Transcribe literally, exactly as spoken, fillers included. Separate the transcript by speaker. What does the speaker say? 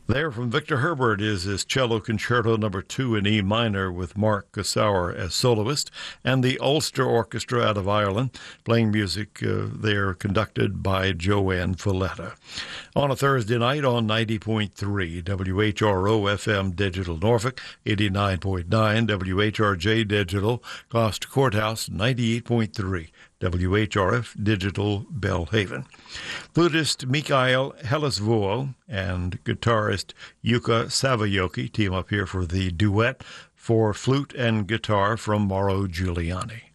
Speaker 1: There from Victor Herbert is his cello concerto number two in E minor with Mark Gossauer as soloist, and the Ulster Orchestra out of Ireland playing music uh, there conducted by Joanne Folletta. On a Thursday night on ninety point three W H R O F M Digital Norfolk, eighty-nine point nine W H R J Digital Gloucester Courthouse, ninety-eight point three W H R F Digital Belhaven. Flutist Mikhail Helisvuo and guitarist Yuka Savayoki team up here for the duet for flute and guitar from Mauro Giuliani.